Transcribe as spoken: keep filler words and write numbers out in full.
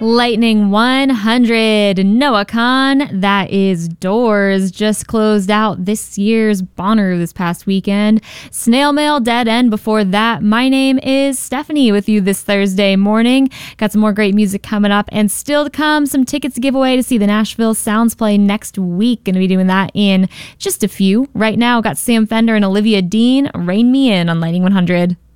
Lightning one hundred, Noah Kahan, that is Doors, just closed out this year's Bonnaroo this past weekend. Snail Mail, Dead End before that. My name is Stephanie with you this Thursday morning. Got some more great music coming up and still to come. Some tickets to give away to see the Nashville Sounds play next week. Going to be doing that in just a few. Right now, got Sam Fender and Olivia Dean, Rain Me In on Lightning one hundred.